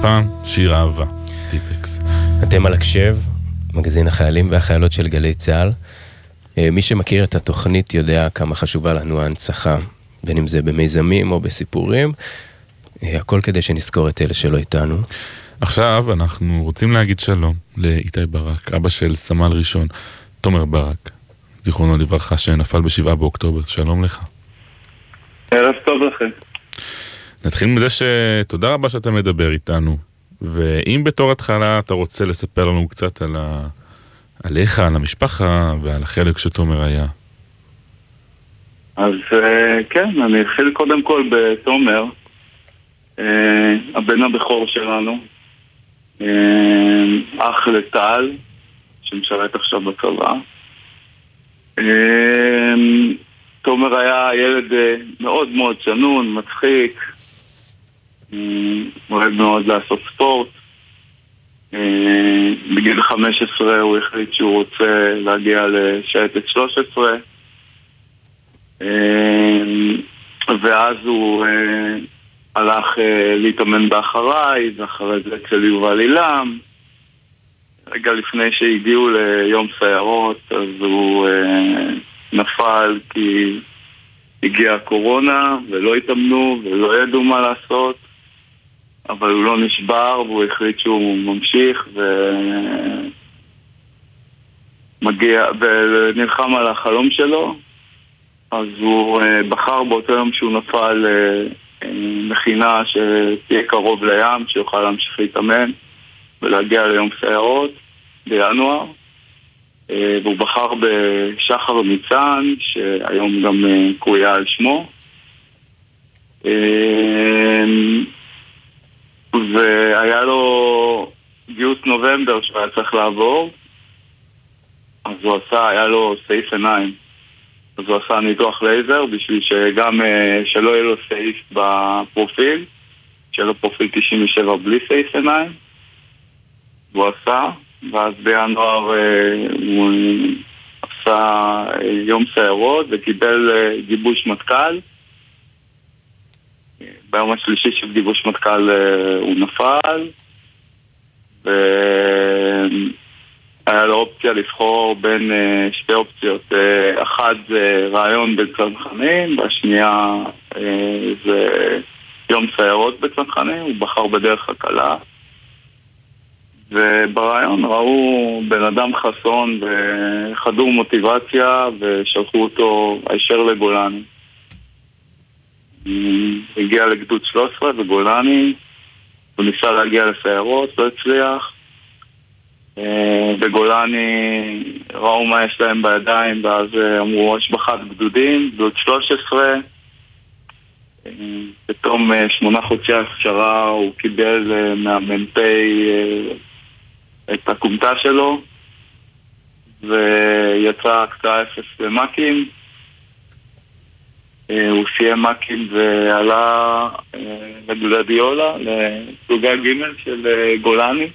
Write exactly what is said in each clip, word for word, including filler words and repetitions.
והפעם שיר אהבה, טיפקס. אתם על הקשב, מגזין החיילים והחיילות של גלי צה"ל. מי שמכיר את התוכנית יודע כמה חשובה לנו ההנצחה, בין אם זה במיזמים או בסיפורים, הכל כדי שנזכור את אלה שלא איתנו. עכשיו אנחנו רוצים להגיד שלום לאיתי ברק, אבא של סמל ראשון, תומר ברק, זיכרונו לברכה, שנפל בשבעה באוקטובר. שלום לך. ערב טוב לכם. נתחיל מזה שתודה רבה שאתה מדבר איתנו, ואם בתור התחלה אתה רוצה לספר לנו קצת על ה... עליך, על המשפחה ועל החלק שתומר היה. אז כן, אני אתחיל קודם כל בתומר, הבן הבכור שלנו, אח לטל, שמשרת עכשיו בצבא. תומר היה ילד מאוד מאוד שנון, מצחיק, אוהב מאוד לעשות ספורט. בגיל חמש עשרה הוא החליט שהוא רוצה להגיע לשייטת שלוש עשרה, ואז הוא הלך להתאמן באחריי, ואחרי זה אצל יובל אילם. רגע לפני שהגיעו ליום סיירות, אז הוא נפל כי הגיעה הקורונה ולא התאמנו ולא ידעו מה לעשות, אבל הוא לא נשבר והוא החליט שהוא ממשיך ומגיע ונלחם על החלום שלו. אז הוא בחר באותו יום שהוא נפל מכינה שתהיה קרוב לים, שיוכל להמשיך להתאמן ולהגיע ליום סיירות בינואר. והוא בחר בשחר ניצן, שהיום גם קרויה על שמו. והיה לו גיוס נובמבר שהוא היה צריך לעבור, אז הוא עשה, היה לו סעיף עיניים, אז הוא עשה ניתוח לייזר בשביל שגם שלא יהיה לו סעיף בפרופיל, שיהיה לו פרופיל תשעים ושבע בלי סעיף עיניים. הוא עשה, ואז בינואר הוא עשה יום סיירות וקיבל גיבוש מטכ"ל. ביום השלישי של גיבוש מטכ"ל הוא נפל, והיה לו אופציה לבחור בין שתי אופציות. אחת זה רעיון בצנחנים, והשנייה זה יום סיירות בצנחנים. הוא בחר בדרך הקלה, וברעיון ראו בן אדם חסון וחדור מוטיבציה ושלחו אותו הישר לגולני. הגיע לגדוד שלוש עשרה בגולני, הוא ניסה להגיע לסיירות, לא הצליח. בגולני ראו מה יש להם בידיים, ואז אמרו השבחת גדודים, גדוד שלוש עשרה. בתום שמונה חודשי הכשרה הוא קיבל מהמ"פ את הקומטה שלו, ויצא הקצה אפס למקים. הוא סיים מקים ועלה לגלדיולה, לסוגה ג' של גולני.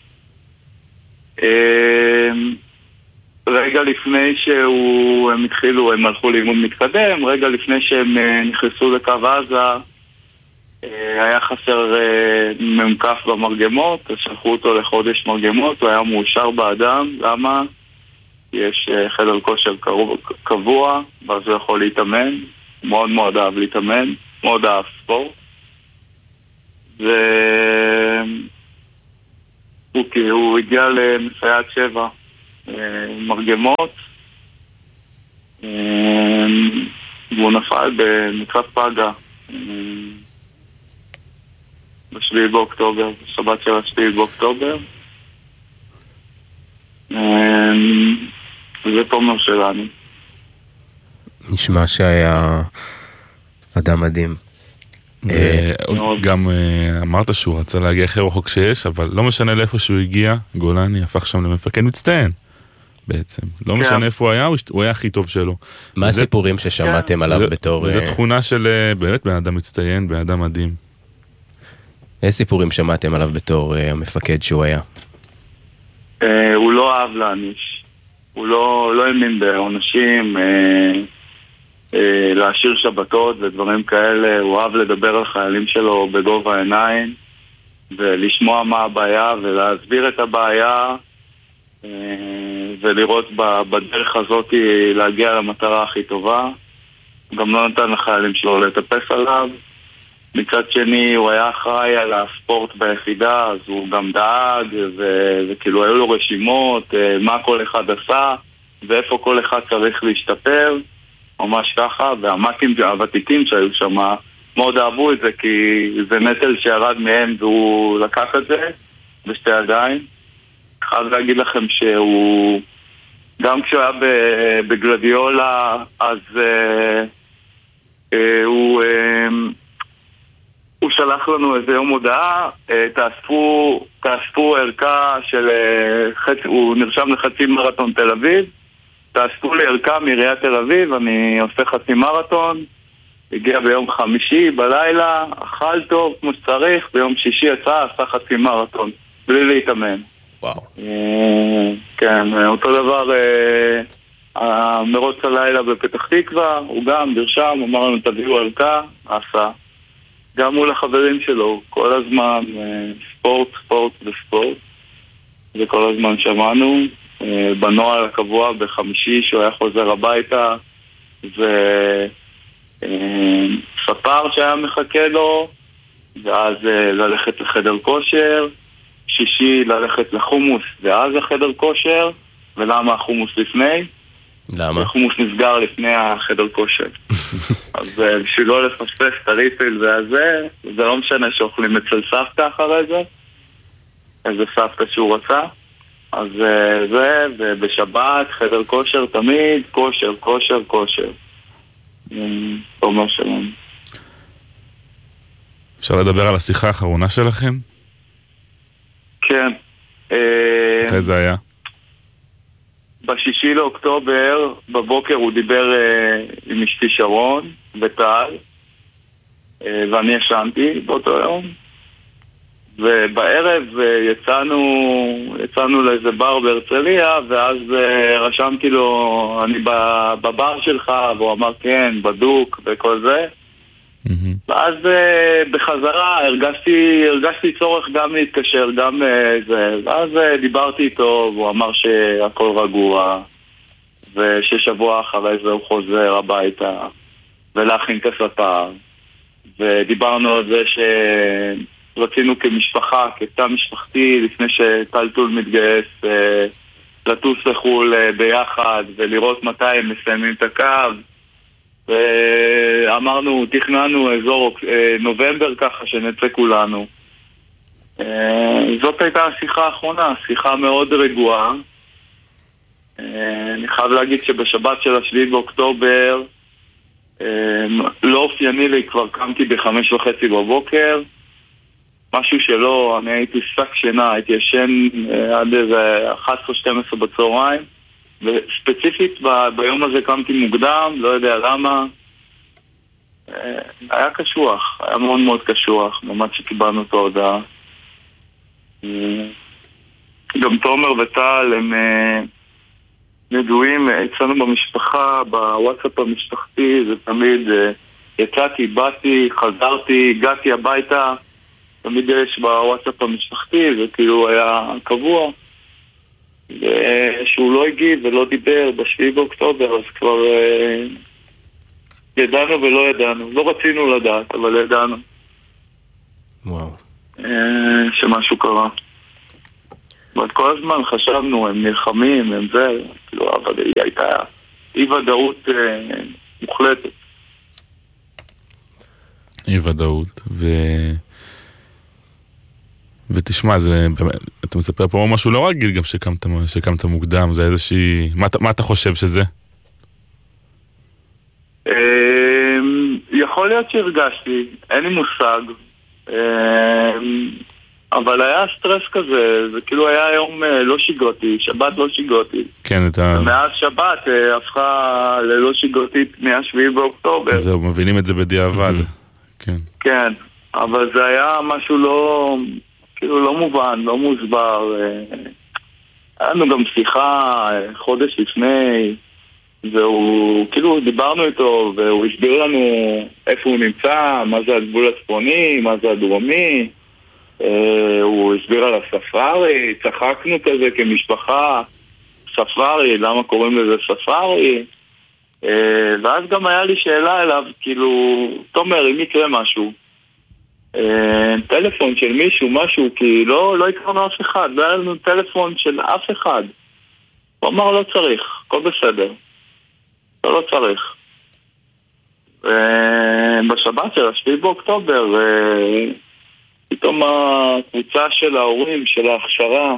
רגע לפני שהם התחילו, הם הלכו לאימון מתקדם, רגע לפני שהם נכנסו לקו עזה, היה חסר ממקף במרגמות, אז שלחו אותו לחודש מרגמות, הוא היה מאושר באדם. למה? יש חדר כושר קבוע, ואז הוא יכול להתאמן. מאוד מאוד אהב להתאמן, מאוד אהב ספורט. והוא הוא הגיע למסייעת שבע מרגמות, והוא נפל במצב פגה בשביעי באוקטובר, בשבת של השביעי באוקטובר. זה תומר שלנו. נשמע שהיה אדם מדהים. גם אמרת שהוא רצה להגיע הכי רחוק שיש, אבל לא משנה לאיפה שהוא הגיע, גולני הפך שם למפקד מצטיין בעצם. לא משנה איפה הוא היה, הוא היה הכי טוב שלו. מה הסיפורים ששמעתם עליו בתור... זו תכונה של באמת בן אדם מצטיין, בן אדם מדהים. איזה סיפורים שמעתם עליו בתור המפקד שהוא היה? הוא לא אהב להעניש. הוא לא האמין בעונשים, להשאיר שבתות ודברים כאלה. הוא אהב לדבר על חיילים שלו בגובה העיניים, ולשמוע מה הבעיה ולהסביר את הבעיה ולראות בדרך הזאת להגיע למטרה הכי טובה. גם לא נתן לחיילים שלו לטפס עליו. מצד שני הוא היה אחראי על הספורט ביחידה, אז הוא גם דאג ו- וכאילו היו לו רשימות מה כל אחד עשה ואיפה כל אחד צריך להשתפר, ממש ככה. והמקים הוותיקים שהיו שם מאוד אהבו את זה, כי זה נטל שירד מהם והוא לקח את זה בשתי ידיים. חייב להגיד לכם שהוא, גם כשהוא היה בגלדיולה, אז אה, אה, הוא, אה, הוא שלח לנו איזה יום הודעה, אה, תאספו, תאספו ערכה של, אה, חצ... הוא נרשם לחצי מרתון תל אביב, תאספו לי ערכה מעיריית תל אביב, אני עושה חצי מרתון. הגיע ביום חמישי בלילה, אכל טוב כמו שצריך, ביום שישי יצא, עשה חצי מרתון, בלי להתאמן. וואו. כן, אותו דבר המרוץ הלילה בפתח תקווה, הוא גם נרשם, אמר לנו תביאו ערכה, עשה. גם מול החברים שלו, כל הזמן ספורט, ספורט וספורט. וכל הזמן שמענו, בנועל הקבוע בחמישי שהוא היה חוזר הביתה, וספר שהיה מחכה לו, ואז ללכת לחדר כושר, שישי ללכת לחומוס ואז החדר כושר. ולמה החומוס לפני? למה? החומוס נסגר לפני החדר כושר. אז בשביל לא לפספס את הריפל והזה, זה לא משנה שאוכלים אצל סבתא אחרי זה, איזה סבתא שהוא רצה. אז זה, ובשבת חדר כושר תמיד, כושר, כושר, כושר. תומר שלום. אפשר לדבר על השיחה האחרונה שלכם? כן. מתי זה היה? בשישי לאוקטובר, בבוקר הוא דיבר עם אשתי שרון וטל, ואני ישנתי באותו יום. ובערב יצאנו, יצאנו לאיזה בר בהרצליה, ואז רשמתי לו, אני בבר שלך, והוא אמר כן, בדוק וכל זה. ואז בחזרה הרגשתי, הרגשתי צורך גם להתקשר, גם זה. ואז דיברתי איתו, והוא אמר שהכל רגוע, וששבוע אחרי זה הוא חוזר הביתה, ולהכין את הספה. ודיברנו על זה שרצינו כמשפחה, כתא משפחתי, לפני שטלטול מתגייס, לטוס לחול ביחד, ולראות מתי הם מסיימים את הקו. ואמרנו, תכננו אזור נובמבר ככה שנצא כולנו. זאת הייתה השיחה האחרונה, שיחה מאוד רגועה. אני חייב להגיד שבשבת של השביעי באוקטובר לא אופייני לי, כבר קמתי בחמש וחצי בבוקר, משהו שלא, אני הייתי שק שינה, הייתי ישן עד איזה אחת עשרה שתים עשרה בצהריים, וספציפית ב- ביום הזה קמתי מוקדם, לא יודע למה. היה קשוח, היה מאוד מאוד קשוח, ממש שקיבלנו את ההודעה. גם תומר וטל הם ידועים אצלנו במשפחה, בוואטסאפ המשפחתי, זה תמיד יצאתי, באתי, חזרתי, הגעתי הביתה, תמיד יש בוואטסאפ המשפחתי, זה כאילו היה קבוע. שהוא לא הגיב ולא דיבר בשביעי באוקטובר, אז כבר ידענו ולא ידענו. לא רצינו לדעת, אבל ידענו. וואו. שמשהו קרה. ועד כל הזמן חשבנו, הם נלחמים, הם זה, כאילו, אבל היא הייתה אי ודאות מוחלטת. אי ודאות, ו... ותשמע, זה, אתה מספר פה משהו לא רגיל גם שקמת, שקמת מוקדם, זה איזושהי... מה, מה אתה חושב שזה? יכול להיות שהרגשתי, אין לי מושג, אבל היה סטרס כזה, זה כאילו היה יום לא שגרתי, שבת לא שגרתי. כן, אתה... מאז שבת הפכה ללא שגרתית מהשביעי באוקטובר. זהו, מבינים את זה בדיעבד. כן. כן, אבל זה היה משהו לא... כאילו לא מובן, לא מוסבר. היה לנו גם שיחה חודש לפני, והוא, כאילו דיברנו איתו, והוא הסביר לנו איפה הוא נמצא, מה זה הגבול הצפוני, מה זה הדרומי. הוא הסביר על הספארי, צחקנו כזה כמשפחה, ספארי, למה קוראים לזה ספארי? ואז גם היה לי שאלה אליו, כאילו, תומר, אם יקרה משהו, טלפון של מישהו, משהו, כי לא, לא יקרנו אף אחד, לא היה לנו טלפון של אף אחד. הוא אמר, לא צריך, הכל בסדר. לא, לא צריך. ובשבת של השביעי באוקטובר, פתאום הקבוצה של ההורים, של ההכשרה,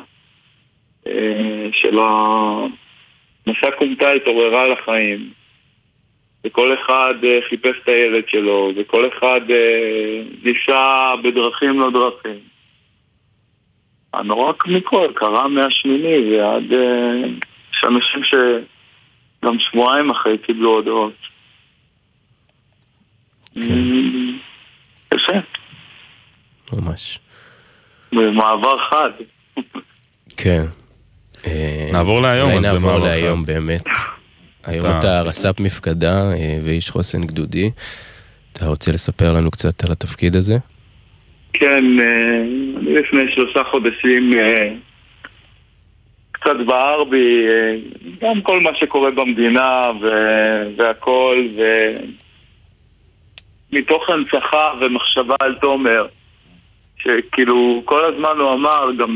של המסע קומטה התעוררה לחיים. וכל אחד חיפש את הילד שלו, וכל אחד ניסה בדרכים לא דרכים. הנורא מכל, קרה מהשמיני, ועד שאנשים שגם שבועיים אחרי קיבלו הודעות. קשה. ממש. במעבר חד. כן. נעבור להיום. אולי נעבור להיום באמת. היום אתה רס"פ מפקדה ואיש חוסן גדודי. אתה רוצה לספר לנו קצת על התפקיד הזה? כן, אני לפני שלושה חודשים קצת בער בי, גם כל מה שקורה במדינה והכל, ומתוך הנצחה ומחשבה על תומר, שכאילו כל הזמן הוא אמר, גם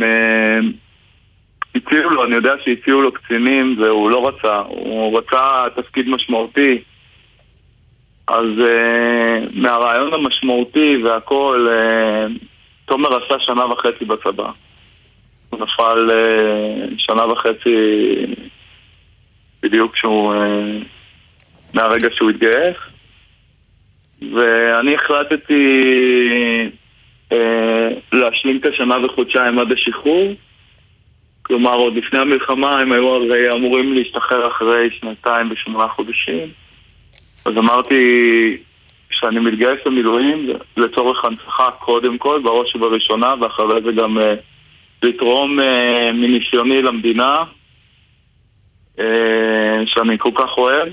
הציעו לו, אני יודע שהציעו לו קצינים והוא לא רצה, הוא רצה תפקיד משמעותי. אז uh, מהרעיון המשמעותי והכל, uh, תומר עשה שנה וחצי בצבא. הוא נפל uh, שנה וחצי בדיוק שהוא, uh, מהרגע שהוא התגייס. ואני החלטתי uh, להשלים את השנה וחודשיים עד השחרור. כלומר, עוד לפני המלחמה הם היו הרי אמורים להשתחרר אחרי שנתיים ושמונה חודשים. אז אמרתי שאני מתגייס למילואים לצורך הנצחה קודם כל, בראש ובראשונה, ואחרי זה גם uh, לתרום uh, מניסיוני למדינה, uh, שאני כל כך אוהב.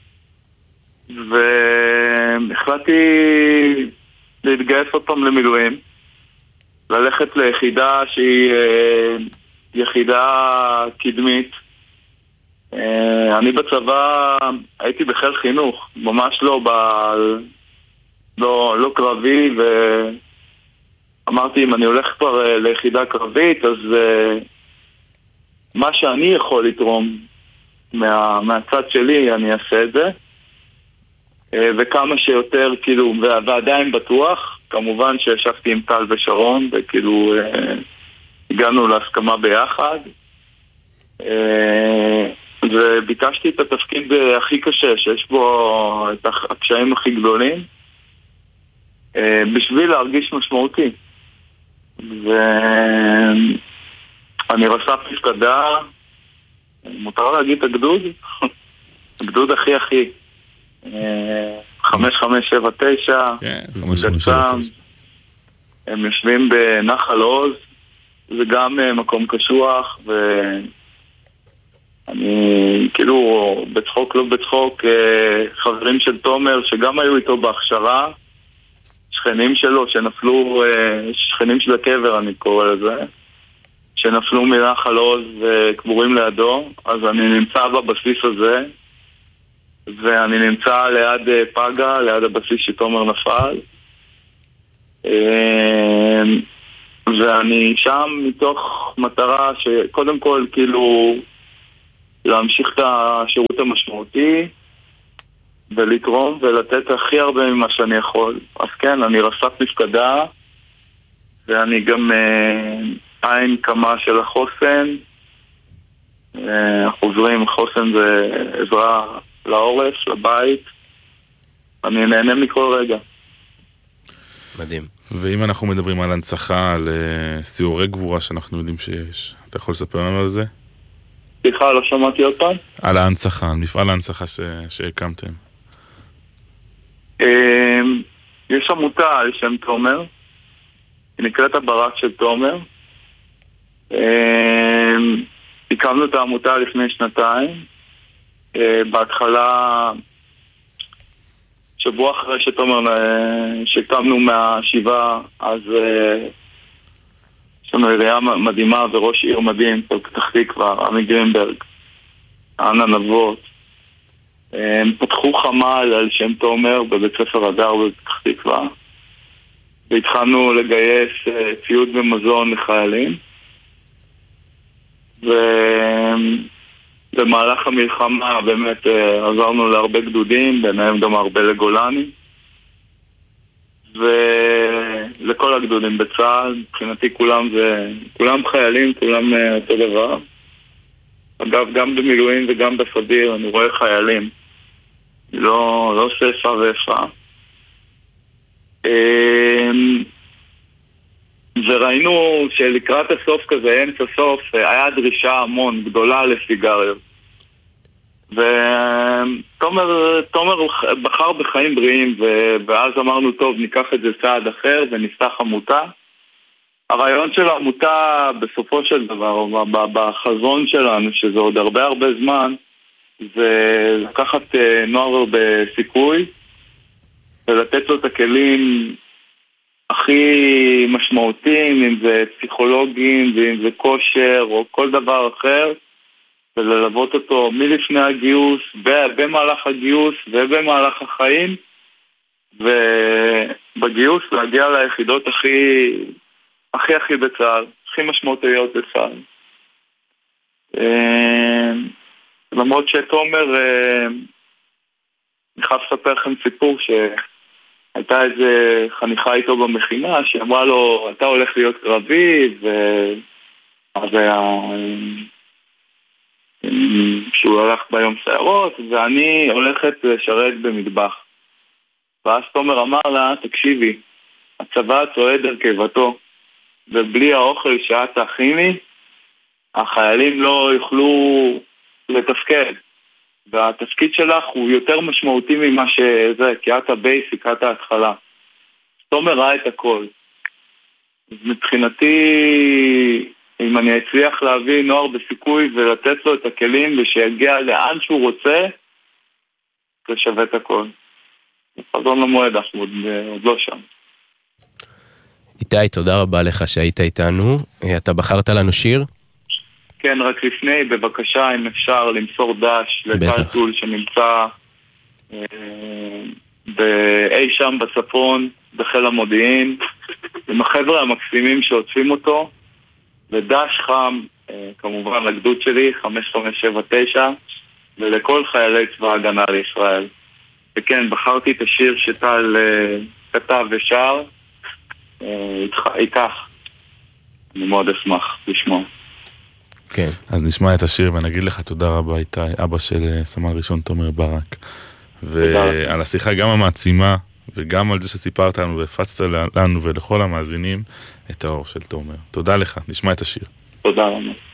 והחלטתי להתגייס עוד פעם למילואים, ללכת ליחידה שהיא uh, יחידה קדמית. אני בצבא הייתי בחיל חינוך, ממש לא בעל, לא, לא קרבי, ואמרתי אם אני הולך כבר ליחידה קרבית, אז מה שאני יכול לתרום מה, מהצד שלי אני אעשה את זה, וכמה שיותר, כאילו, ועדיין בטוח, כמובן שישבתי עם טל ושרון, וכאילו הגענו להסכמה ביחד, וביקשתי את התפקיד הכי קשה, שיש בו את הקשיים הכי גדולים, בשביל להרגיש משמעותי. ואני רס"פ מפקדה, מותר להגיד את הגדוד? הגדוד הכי הכי. חמש חמש שבע תשע, גצ"ם, הם יושבים בנחל עוז, זה גם מקום קשוח, ו... אני כאילו בצחוק לא בצחוק, חברים של תומר שגם היו איתו בהכשרה, שכנים שלו שנפלו, שכנים של הקבר אני קורא לזה, שנפלו מנחל עוז וקבורים לידו. אז אני נמצא בבסיס הזה, ואני נמצא ליד פגה, ליד הבסיס שתומר נפל, ואני שם מתוך מטרה שקודם כל כאילו להמשיך את השירות המשמעותי ולתרום ולתת הכי הרבה ממה שאני יכול. אז כן, אני רס"פ מפקדה, ואני גם אה, עין כמה של החוסן. אה, חוזרים, חוסן זה עזרה לעורף, לבית. אני נהנה מכל רגע. מדהים. ואם אנחנו מדברים על הנצחה, על uh, סיורי גבורה שאנחנו יודעים שיש, אתה יכול לספר לנו על זה? סליחה, לא שמעתי עוד פעם. על ההנצחה, על מפעל ההנצחה ש... שהקמתם. יש עמותה על שם תומר, היא נקראת הברק של תומר. הקמנו את העמותה לפני שנתיים. בהתחלה, שבוע אחרי שתומר, שקמנו מהשבעה, אז יש לנו עירייה מדהימה וראש עיר מדהים, פתח תקווה, עמי גרינברג, אנה נבות. הם פתחו חמ"ל על שם תומר בבית ספר הדר בפתח תקווה, והתחלנו לגייס ציוד ומזון לחיילים. ובמהלך המלחמה באמת עזרנו להרבה גדודים, ביניהם גם הרבה לגולני, ולכל הגדודים בצה"ל. מבחינתי כולם זה, כולם חיילים, כולם אותו דבר. אגב, גם במילואים וגם בסדיר אני רואה חיילים, לא, לא עושה איפה ואיפה. וראינו שלקראת הסוף כזה, אמצע סוף, היה דרישה המון גדולה לסיגריות. ותומר תומר בחר בחיים בריאים, ואז אמרנו, טוב, ניקח את זה צעד אחר ונפתח עמותה. הרעיון של העמותה בסופו של דבר, בחזון שלנו, שזה עוד הרבה הרבה זמן, זה לקחת נוער בסיכוי ולתת לו את הכלים הכי משמעותיים, אם זה פסיכולוגים ואם זה כושר או כל דבר אחר, וללוות אותו מלפני הגיוס, במהלך הגיוס ובמהלך החיים, ובגיוס להגיע ליחידות הכי הכי הכי בצה"ל, הכי משמעותיות בצה"ל. למרות שתומר, אני חייב לספר לכם סיפור שהייתה איזה חניכה איתו במכינה שאמרה לו, אתה הולך להיות קרבי, ואז היה שהוא הולך ביום סערות, ואני הולכת לשרת במטבח. ואז תומר אמר לה, תקשיבי, הצבא צועד הרכבתו, ובלי האוכל שאת תכיני, החיילים לא יוכלו לתפקד. והתפקיד שלך הוא יותר משמעותי ממה שזה, כי את הבייסיק, את ההתחלה. תומר ראה את הכל. מבחינתי, אם אני אצליח להביא נוער בסיכוי ולתת לו את הכלים ושיגיע לאן שהוא רוצה, זה שווה את הכל. חזון למועד, אנחנו עוד, עוד לא שם. איתי, תודה רבה לך שהיית איתנו. אתה בחרת לנו שיר? כן, רק לפני, בבקשה, אם אפשר למסור דש לטל טול שנמצא אה, באי שם בצפון, בחיל המודיעין, עם החבר'ה המקסימים שעוטפים אותו, ודש חם, אה, כמובן לגדוד שלי, חמש חמש שבע תשע, ולכל חיילי צבא הגנה לישראל. וכן, בחרתי את השיר שטל אה, כתב ושר, אה, איתך. אני מאוד אשמח לשמוע. כן. אז נשמע את השיר ונגיד לך תודה רבה איתי, אבא של סמל ראשון תומר ברק. ועל השיחה גם המעצימה, וגם על זה שסיפרת לנו והפצת לנו ולכל המאזינים את האור של תומר. תודה לך, נשמע את השיר. תודה רבה.